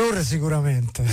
Sure sicuramente.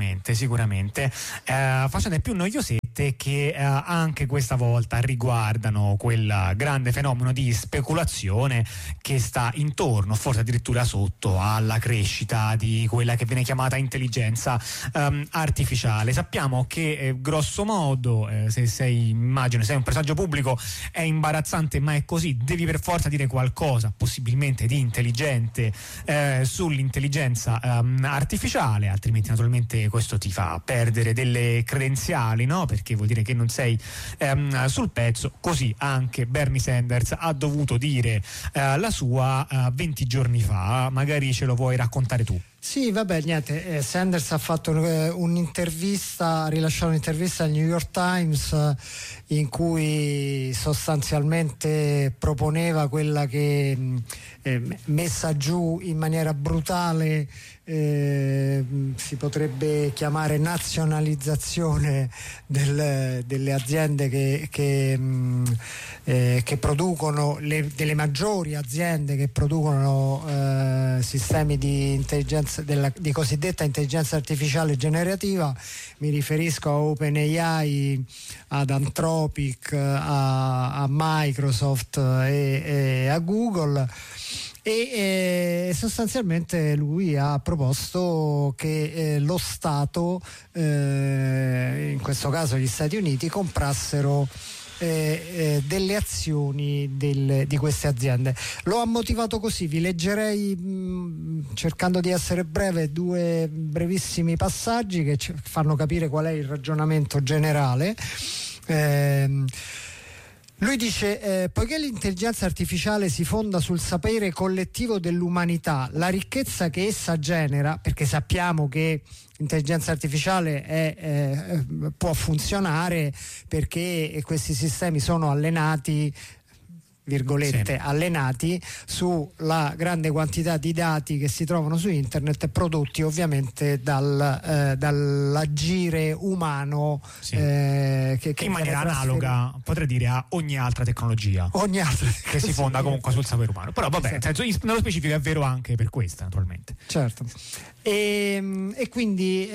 Faccende più noiosette che anche questa volta riguardano quel grande fenomeno di speculazione che sta intorno, forse addirittura sotto, alla crescita di quella che viene chiamata intelligenza artificiale. Sappiamo che grosso modo, se sei un personaggio pubblico, è imbarazzante, ma è così, devi per forza dire qualcosa possibilmente di intelligente sull'intelligenza artificiale, altrimenti naturalmente questo ti fa perdere delle credenziali, no? Perché vuol dire che non sei sul pezzo. Così anche Bernie Sanders ha dovuto dire la sua 20 giorni fa. Magari ce lo vuoi raccontare tu? Sì, vabbè, niente, Sanders ha fatto ha rilasciato un'intervista al New York Times in cui sostanzialmente proponeva quella che messa giù in maniera brutale si potrebbe chiamare nazionalizzazione delle aziende che producono, delle maggiori aziende che producono sistemi di intelligenza, di cosiddetta intelligenza artificiale generativa. Mi riferisco a OpenAI, ad Anthropic, a Microsoft e a Google. E sostanzialmente lui ha proposto che lo Stato, in questo caso gli Stati Uniti, comprassero delle azioni di queste aziende. Lo ha motivato così. Vi leggerei, cercando di essere breve, due brevissimi passaggi che fanno capire qual è il ragionamento generale. Lui dice: poiché l'intelligenza artificiale si fonda sul sapere collettivo dell'umanità, la ricchezza che essa genera, perché sappiamo che l'intelligenza artificiale può funzionare perché questi sistemi sono allenati, virgolette, sì, allenati sulla grande quantità di dati che si trovano su internet, prodotti ovviamente dall'agire umano, sì, che in maniera analoga, potrei dire, a ogni altra tecnologia che si fonda comunque sul sapere umano. Però vabbè, esatto, nello specifico è vero anche per questa, naturalmente. Certo. E quindi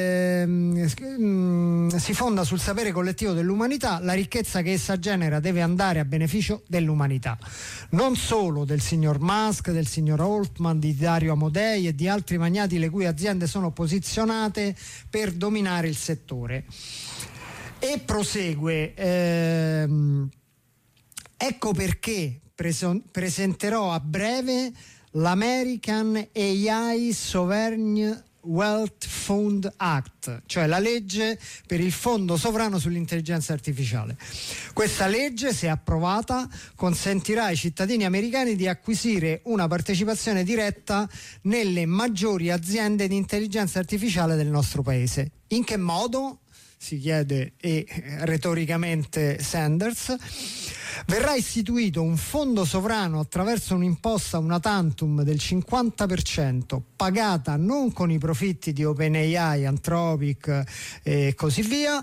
si fonda sul sapere collettivo dell'umanità, la ricchezza che essa genera deve andare a beneficio dell'umanità, non solo del signor Musk, del signor Altman, di Dario Amodei e di altri magnati le cui aziende sono posizionate per dominare il settore. E prosegue: ecco perché presenterò a breve l'American AI Sovereign Wealth Fund Act, cioè la legge per il fondo sovrano sull'intelligenza artificiale. Questa legge, se approvata, consentirà ai cittadini americani di acquisire una partecipazione diretta nelle maggiori aziende di intelligenza artificiale del nostro paese. In che modo? Si chiede retoricamente Sanders. Verrà istituito un fondo sovrano attraverso un'imposta una tantum del 50%, pagata non con i profitti di OpenAI, Anthropic e così via.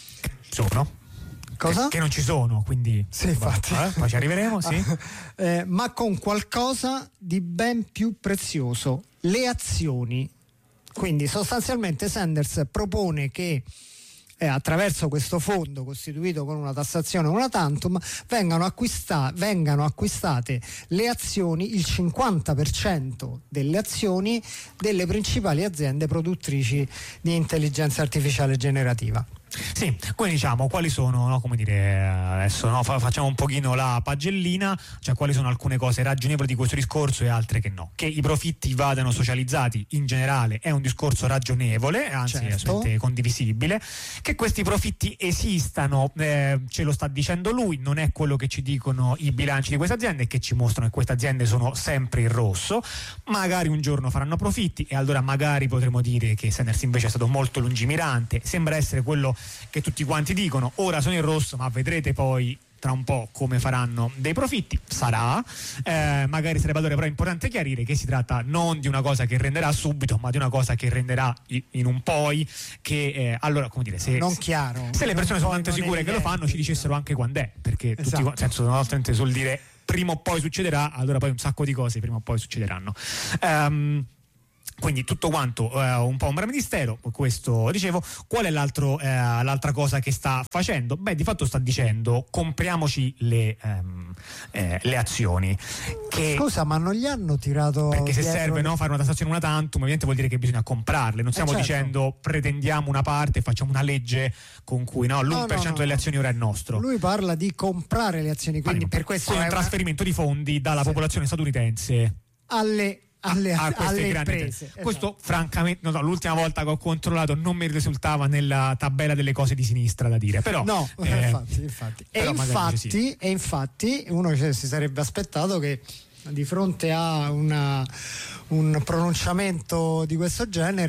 Sono? Cosa? Che non ci sono, quindi sì, infatti. Poi ci arriveremo, sì. Ma con qualcosa di ben più prezioso: le azioni. Quindi sostanzialmente Sanders propone che attraverso questo fondo costituito con una tassazione una tantum vengano acquistate le azioni, il 50% delle azioni delle principali aziende produttrici di intelligenza artificiale generativa. Sì, quindi diciamo quali sono, no, come dire, adesso no, facciamo un pochino la pagellina, cioè quali sono alcune cose ragionevoli di questo discorso e altre che no. Che i profitti vadano socializzati in generale è un discorso ragionevole, anzi certo, assolutamente condivisibile. Che questi profitti esistano, ce lo sta dicendo lui, non è quello che ci dicono i bilanci di queste aziende, che ci mostrano che queste aziende sono sempre in rosso. Magari un giorno faranno profitti e allora magari potremo dire che Sanders invece è stato molto lungimirante, sembra essere quello che tutti quanti dicono: ora sono in rosso ma vedrete poi tra un po' come faranno dei profitti. Sarà, magari sarebbe allora però importante chiarire che si tratta non di una cosa che renderà subito, ma di una cosa che renderà in un poi, che allora, come dire, se non chiaro, se le persone sono tanto sicure che lo fanno, ci dicessero anche quando è, perché esatto, tutti, senso, nonostante sul dire prima o poi succederà, allora poi un sacco di cose prima o poi succederanno. Quindi tutto quanto un po' un breve mistero, questo dicevo. Qual è l'altra cosa che sta facendo? Beh, di fatto sta dicendo compriamoci le azioni. Scusa, ma non gli hanno tirato... Perché se serve fare una tassazione una tantum, ovviamente vuol dire che bisogna comprarle. Non stiamo dicendo pretendiamo una parte e facciamo una legge con cui l'1% delle azioni ora è nostro. Lui parla di comprare le azioni, quindi per questo è un trasferimento di fondi dalla popolazione statunitense alle imprese. Questo francamente l'ultima volta che ho controllato non mi risultava nella tabella delle cose di sinistra da dire, però infatti. E infatti uno si sarebbe aspettato che di fronte a un pronunciamento di questo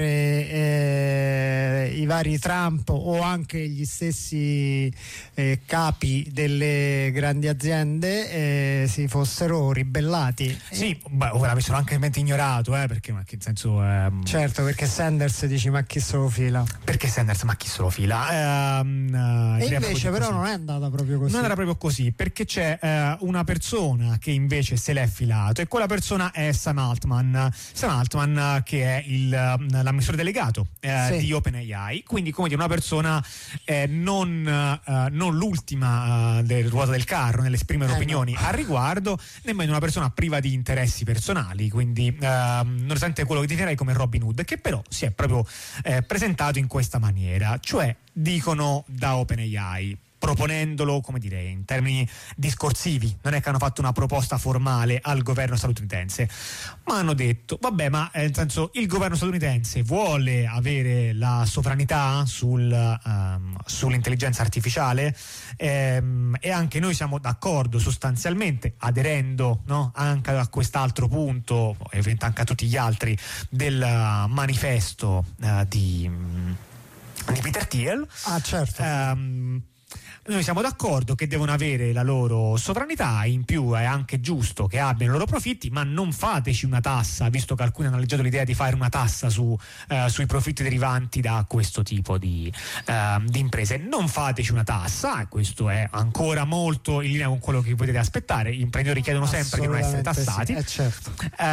genere i vari Trump o anche gli stessi capi delle grandi aziende si fossero ribellati. Sì, ora avessero anche ignorato, perché ma che senso certo, perché Sanders dici ma chi se lo fila? Perché Sanders ma chi se lo fila? E invece però non è andata proprio così. Non era proprio così, perché c'è una persona che invece se l'è filato e quella persona è Sam Altman. Sam Altman che è l'amministratore delegato di OpenAI, quindi come dire una persona non l'ultima del ruota del carro nell'esprimere opinioni al riguardo, nemmeno una persona priva di interessi personali, quindi non sente quello che definirei come Robin Hood, che però si è proprio presentato in questa maniera, cioè dicono da OpenAI, proponendolo, come dire, in termini discorsivi, non è che hanno fatto una proposta formale al governo statunitense, ma hanno detto vabbè, ma nel senso il governo statunitense vuole avere la sovranità sull'intelligenza artificiale e anche noi siamo d'accordo sostanzialmente, aderendo anche a quest'altro punto e ovviamente anche a tutti gli altri del manifesto di Peter Thiel. Certo. Noi siamo d'accordo che devono avere la loro sovranità, in più è anche giusto che abbiano i loro profitti, ma non fateci una tassa, visto che alcuni hanno leggiato l'idea di fare una tassa sui profitti derivanti da questo tipo di imprese. Non fateci una tassa, e questo è ancora molto in linea con quello che potete aspettare. Gli imprenditori chiedono sempre di non essere tassati. Sì, certo.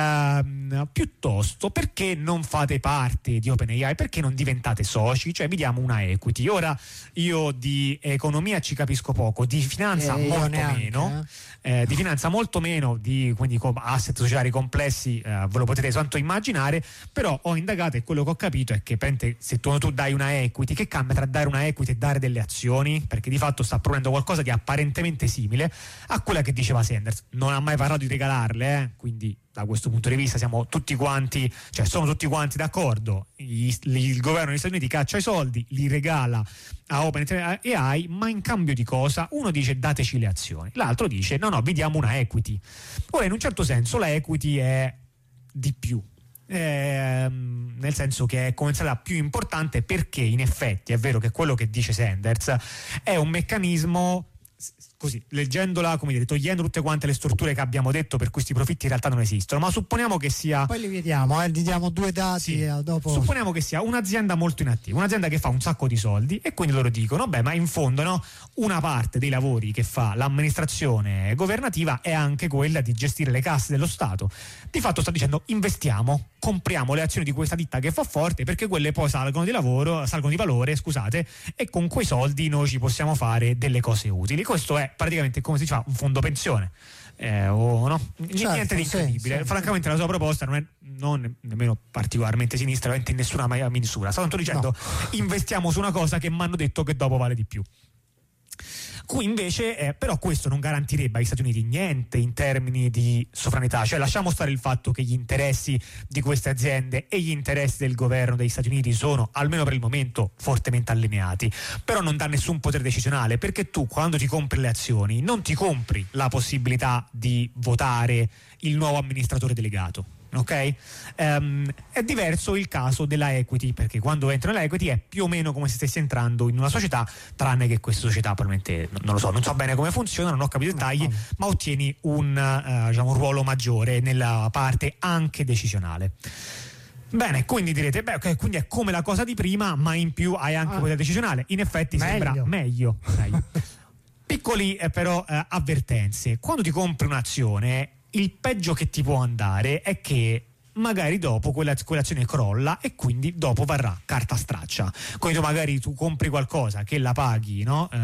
Piuttosto, perché non fate parte di OpenAI? Perché non diventate soci? Cioè vi diamo una equity. Ora io di economia ci capisco poco, di finanza molto meno, di finanza molto meno, quindi asset sociali complessi ve lo potete soltanto immaginare, però ho indagato e quello che ho capito è che se tu dai una equity, che cambia tra dare una equity e dare delle azioni? Perché di fatto sta proponendo qualcosa di apparentemente simile a quella che diceva Sanders. Non ha mai parlato di regalarle, quindi da questo punto di vista sono tutti quanti d'accordo. Il governo degli Stati Uniti caccia i soldi, li regala a OpenAI, ma in cambio di cosa? Uno dice dateci le azioni, l'altro dice no, vi diamo una equity. Ora in un certo senso la equity è di più, nel senso che è come la più importante, perché in effetti è vero che quello che dice Sanders è un meccanismo, così leggendola, come dire, togliendo tutte quante le storture che abbiamo detto, per questi profitti in realtà non esistono, ma supponiamo che sia, poi li vediamo, gli diamo due dati dopo. Supponiamo che sia un'azienda molto inattiva, un'azienda che fa un sacco di soldi, e quindi loro dicono beh, ma in fondo una parte dei lavori che fa l'amministrazione governativa è anche quella di gestire le casse dello Stato. Di fatto sta dicendo investiamo, compriamo le azioni di questa ditta che fa forte, perché quelle poi salgono di valore, e con quei soldi noi ci possiamo fare delle cose utili. Questo è praticamente come si fa un fondo pensione, niente di incredibile. Sì. Francamente la sua proposta non è nemmeno particolarmente sinistra, in nessuna misura. Sto dicendo investiamo su una cosa che mi hanno detto che dopo vale di più. Qui invece però questo non garantirebbe agli Stati Uniti niente in termini di sovranità, cioè lasciamo stare il fatto che gli interessi di queste aziende e gli interessi del governo degli Stati Uniti sono, almeno per il momento, fortemente allineati, però non dà nessun potere decisionale, perché tu quando ti compri le azioni non ti compri la possibilità di votare il nuovo amministratore delegato. Ok? È diverso il caso della equity, perché quando entro nella equity è più o meno come se stessi entrando in una società, tranne che queste società probabilmente non so bene come funzionano, non ho capito i dettagli, ma ottieni un ruolo maggiore nella parte anche decisionale. Bene, quindi direte ok, quindi è come la cosa di prima, ma in più hai anche potere decisionale. In effetti sembra meglio. Piccoli però avvertenze: quando ti compri un'azione, il peggio che ti può andare è che magari dopo quell'azione crolla e quindi dopo varrà carta straccia. Quindi tu magari compri qualcosa che la paghi, no?